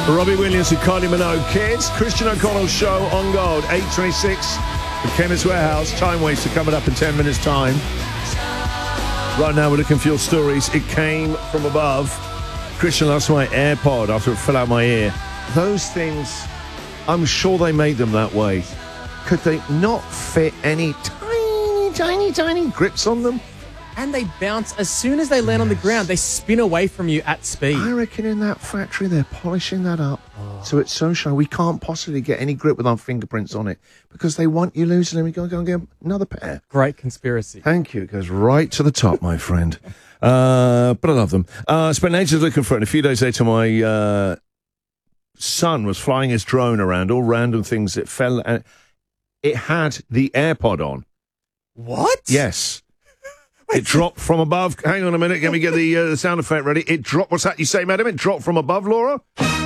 Robbie Williams and Kylie Minogue. Kids, Christian O'Connell show on Gold. 8:26, the Chemist Warehouse. Time Waster coming up in 10 minutes' time. Right now we're looking for your stories. It came from above. Christian lost my AirPod after it fell out my ear. Those things, I'm sure they made them that way. Could they not fit any tiny grips on them? And they bounce as soon as they land on the ground. They spin away from you at speed. I reckon in that factory they're polishing that up so it's so shiny. We can't possibly get any grip with our fingerprints on it because they want you losing them. We go and get another pair. Great conspiracy. Thank you. It goes right to the top, my friend. But I love them. Spent ages looking for it. And a few days later, my son was flying his drone around, all random things. It fell and it had the AirPod on. What? Yes. It dropped from above. Hang on a minute. Let me get the sound effect ready. It dropped. What's that you say, madam? It dropped from above, Laura?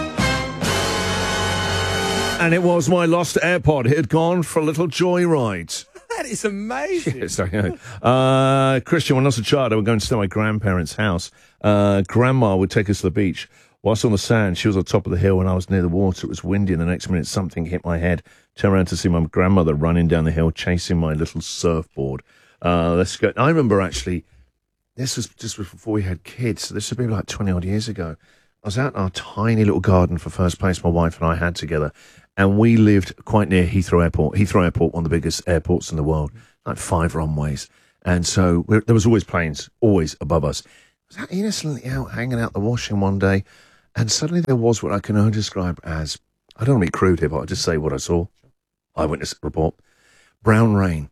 And it was my lost AirPod. It had gone for a little joyride. That is amazing. Yes, I know. Christian, when I was a child, I would go and stay at my grandparents' house. Grandma would take us to the beach. Whilst on the sand, she was on top of the hill and I was near the water. It was windy, and the next minute something hit my head. Turned around to see my grandmother running down the hill, chasing my little surfboard. Let's go. I remember actually, this was just before we had kids, so this would be like 20 odd years ago. I was out in our tiny little garden for first place my wife and I had together, and we lived quite near Heathrow Airport. Heathrow Airport, one of the biggest airports in the world, like 5 runways. And so there was always planes, always above us. I was out innocently out hanging out the washing one day, and suddenly there was what I can only describe as, I don't want to be crude here, but I'll just say what I saw. Eyewitness report. Brown rain.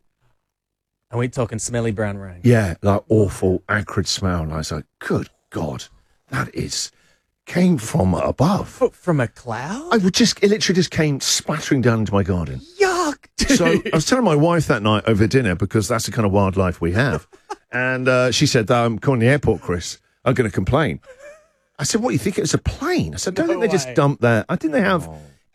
Are we talking smelly brown rain? Yeah, like awful, acrid smell. And I was like, good God, that came from above. From a cloud? It literally just came splattering down into my garden. Yuck, dude. So I was telling my wife that night over dinner, because that's the kind of wildlife we have. And she said, I'm calling the airport, Chris. I'm going to complain. I said, what, you think it was a plane? I said, don't think they just dumped that. I think they have,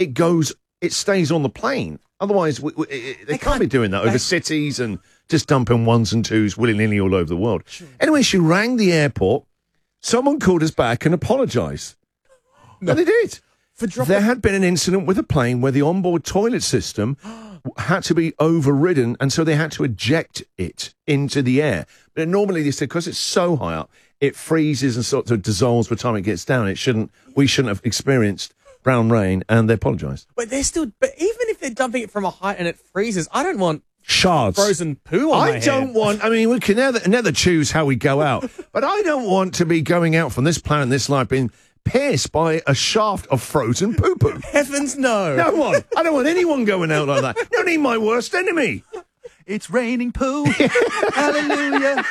it stays on the plane. Otherwise, they can't be doing that over cities and just dumping ones and twos willy-nilly all over the world. Sure. Anyway, she rang the airport. Someone called us back and apologised. No. And they did. There had been an incident with a plane where the onboard toilet system had to be overridden, and so they had to eject it into the air. But normally they said, because it's so high up, it freezes and sort of dissolves by the time it gets down. We shouldn't have experienced brown rain, and they apologised. But even if they're dumping it from a height and it freezes, I don't want shards, frozen poo on my head. I mean, we can never choose how we go out, but I don't want to be going out from this planet, this life, being pierced by a shaft of frozen poo-poo. Heavens no. No one. I don't want anyone going out like that. Not even my worst enemy. It's raining poo. Hallelujah.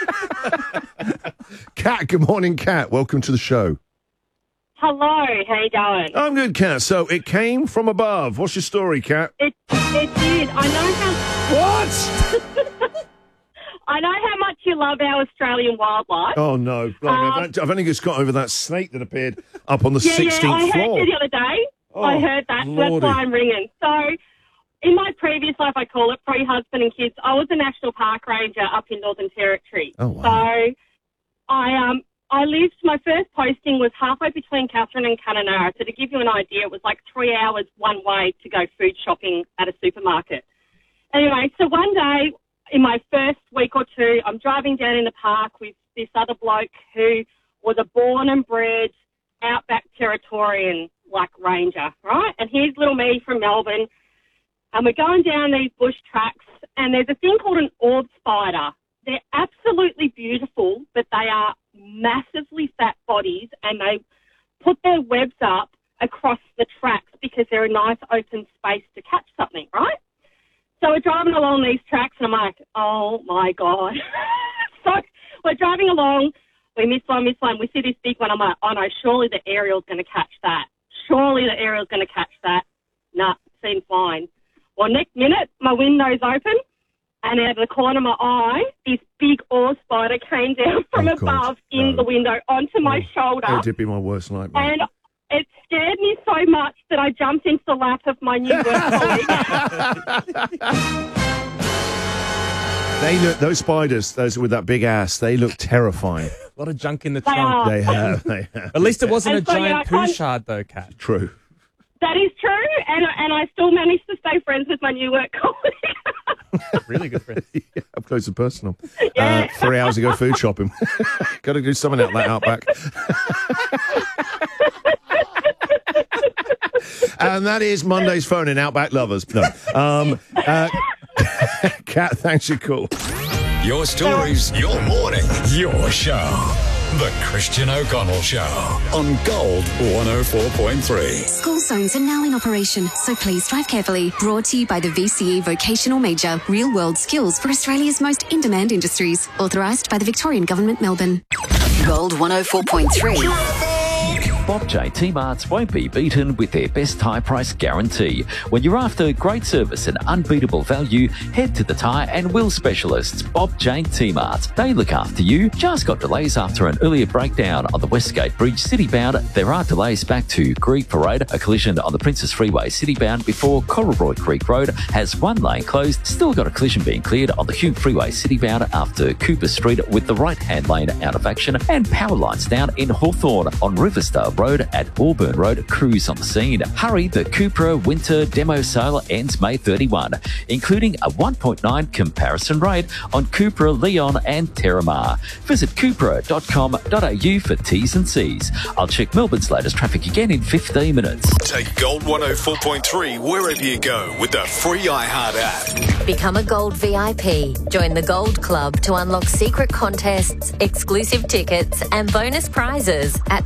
Kat, good morning, Kat. Welcome to the show. Hello, how you going? I'm good, Kat. So it came from above. What's your story, Kat? It did. I know how... What? I know how much you love our Australian wildlife. Oh, no. I've only just got over that snake that appeared up on the 16th floor. I heard you the other day. Oh, I heard that. So that's why I'm ringing. So in my previous life, I call it, pre-husband and kids, I was a National Park Ranger up in Northern Territory. Oh, wow. So I lived, my first posting was halfway between Katherine and Kununurra. So to give you an idea, it was like 3 hours one way to go food shopping at a supermarket. Anyway, so one day in my first week or two, I'm driving down in the park with this other bloke who was a born and bred outback Territorian, like ranger, right? And here's little me from Melbourne. And we're going down these bush tracks, and there's a thing called an orb spider. They're absolutely beautiful, but they are massively fat bodies, and they put their webs up across the tracks because they're a nice open space to catch something, right? So we're driving along these tracks, and I'm like, oh, my God. So we're driving along. We miss one. We see this big one. I'm like, oh, no, surely the aerial's going to catch that. Surely the aerial's going to catch that. Nah, seemed fine. Well, next minute, my window's open, and out of the corner of my eye, this big ore spider came down from above in the window onto my shoulder. That did be my worst nightmare. And it scared me so much that I jumped into the lap of my new work colleague. Those spiders, those with that big ass, they look terrifying. A lot of junk in the trunk. They have. At least it wasn't a giant poo shard, though, Kat. True. That is true, and I still managed to stay friends with my new work colleague. Really good friend. Yeah, up close and personal. Yeah. 3 hours ago, food shopping. Got to do something out that Outback. And that is Monday's phone in Outback Lovers. No. Kat, thanks for your call. Your stories, your morning, your show. The Christian O'Connell Show on Gold 104.3. School zones are now in operation, so please drive carefully. Brought to you by the VCE Vocational Major, Real World Skills for Australia's most in-demand industries. Authorised by the Victorian Government, Melbourne. Gold 104.3. Bob J T-Marts won't be beaten with their best high price guarantee. When you're after great service and unbeatable value, head to the tyre and wheel specialists, Bob J T-Marts. They look after you. Just got delays after an earlier breakdown on the Westgate Bridge citybound. There are delays back to Greek Parade. A collision on the Princess Freeway citybound before Corroboy Creek Road has one lane closed. Still got a collision being cleared on the Hume Freeway citybound after Cooper Street with the right-hand lane out of action, and power lines down in Hawthorne on Riverstar Road at Auburn Road. Crews on the scene. Hurry, the Cupra Winter Demo Sale ends May 31, including a 1.9 comparison rate on Cupra Leon and Terramar. Visit cupra.com.au for T's and C's. I'll check Melbourne's latest traffic again in 15 minutes. Take Gold 104.3 wherever you go with the free iHeart app. Become a Gold VIP. Join the Gold Club to unlock secret contests, exclusive tickets and bonus prizes at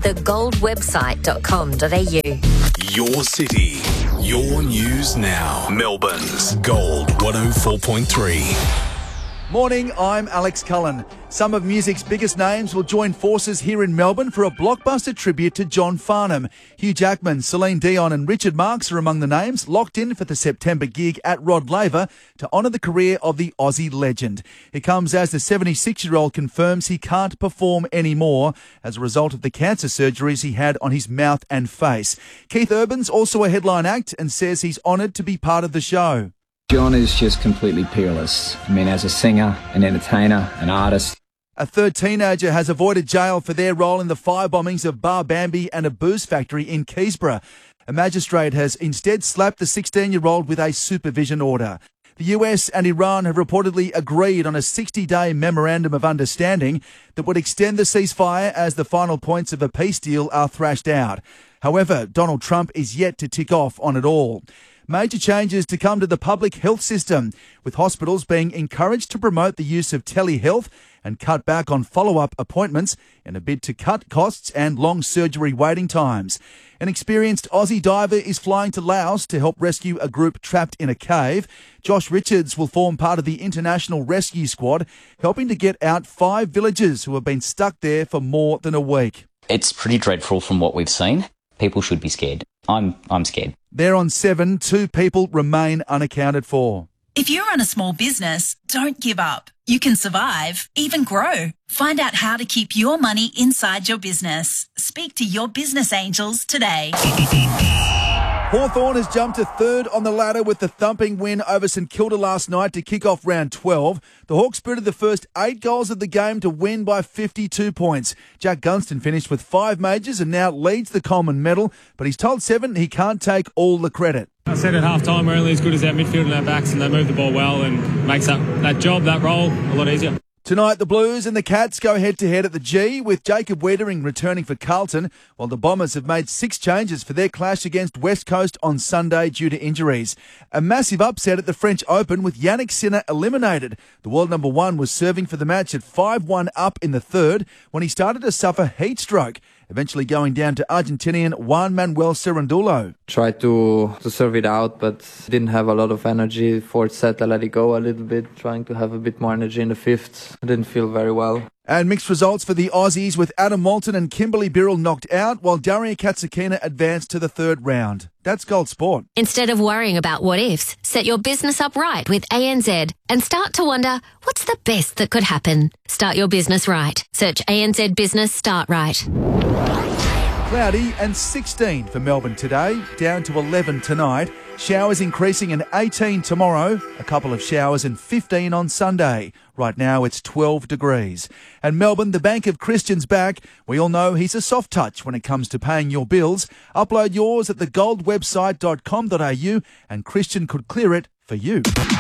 thegoldwebsite.com.au. Your city, your news now. Melbourne's Gold 104.3. Morning, I'm Alex Cullen. Some of music's biggest names will join forces here in Melbourne for a blockbuster tribute to John Farnham. Hugh Jackman, Celine Dion and Richard Marx are among the names locked in for the September gig at Rod Laver to honour the career of the Aussie legend. It comes as the 76-year-old confirms he can't perform anymore as a result of the cancer surgeries he had on his mouth and face. Keith Urban's also a headline act and says he's honoured to be part of the show. John is just completely peerless. I mean, as a singer, an entertainer, an artist. A third teenager has avoided jail for their role in the fire bombings of Bar Bambi and a booze factory in Keysborough. A magistrate has instead slapped the 16-year-old with a supervision order. The US and Iran have reportedly agreed on a 60-day memorandum of understanding that would extend the ceasefire as the final points of a peace deal are thrashed out. However, Donald Trump is yet to tick off on it all. Major changes to come to the public health system, with hospitals being encouraged to promote the use of telehealth and cut back on follow-up appointments in a bid to cut costs and long surgery waiting times. An experienced Aussie diver is flying to Laos to help rescue a group trapped in a cave. Josh Richards will form part of the International Rescue Squad, helping to get out 5 villagers who have been stuck there for more than a week. It's pretty dreadful from what we've seen. People should be scared. I'm scared. There on 7, 2 people remain unaccounted for. If you run a small business, don't give up. You can survive, even grow. Find out how to keep your money inside your business. Speak to your business angels today. Hawthorn has jumped to third on the ladder with the thumping win over St Kilda last night to kick off round 12. The Hawks sprinted the first 8 goals of the game to win by 52 points. Jack Gunston finished with 5 majors and now leads the Coleman medal, but he's told Seven he can't take all the credit. I said at half-time we're only as good as our midfield and our backs, and they move the ball well and makes that job, that role, a lot easier. Tonight, the Blues and the Cats go head-to-head at the G, with Jacob Wiedering returning for Carlton, while the Bombers have made 6 changes for their clash against West Coast on Sunday due to injuries. A massive upset at the French Open with Yannick Sinner eliminated. The world number 1 was serving for the match at 5-1 up in the third when he started to suffer heat stroke, eventually going down to Argentinian Juan Manuel Cerundolo. Tried to serve it out, but didn't have a lot of energy. Fourth set, I let it go a little bit, trying to have a bit more energy in the fifth. I didn't feel very well. And mixed results for the Aussies, with Adam Moulton and Kimberly Birrell knocked out, while Daria Katsukina advanced to the third round. That's Gold Sport. Instead of worrying about what ifs, set your business up right with ANZ and start to wonder, what's the best that could happen? Start your business right. Search ANZ Business Start Right. Cloudy and 16 for Melbourne today, down to 11 tonight. Showers increasing in 18 tomorrow, a couple of showers and 15 on Sunday. Right now it's 12 degrees. And Melbourne, the Bank of Christian's back. We all know he's a soft touch when it comes to paying your bills. Upload yours at thegoldwebsite.com.au and Christian could clear it for you.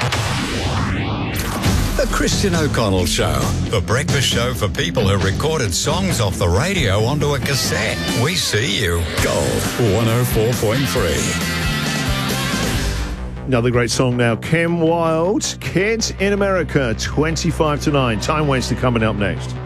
The Christian O'Connell Show, the breakfast show for people who recorded songs off the radio onto a cassette. We see you. Gold 104.3. Another great song now. Kim Wilde, Kids in America, 25 to 9. Time waster coming up next.